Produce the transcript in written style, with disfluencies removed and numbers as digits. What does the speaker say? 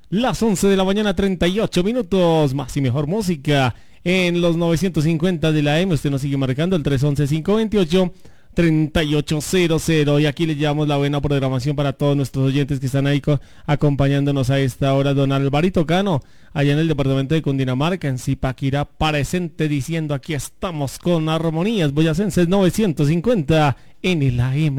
Las 11 de la mañana, 38 minutos. Más y mejor música en los 950 de la M. Usted nos sigue marcando el 311-528-3800. Y aquí le llevamos la buena programación para todos nuestros oyentes que están ahí acompañándonos a esta hora. Don Alvarito Cano, allá en el departamento de Cundinamarca, en Zipaquirá, presente diciendo: aquí estamos con Armonías Boyacenses 950 en el AM.